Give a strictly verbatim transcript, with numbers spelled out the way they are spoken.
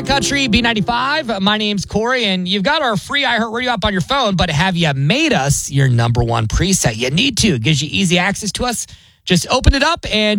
Hot Country B ninety-five. My name's Corey, and you've got our free iHeartRadio app on your phone, but have you made us your number one preset? You need to. It gives you easy access to us. Just open it up and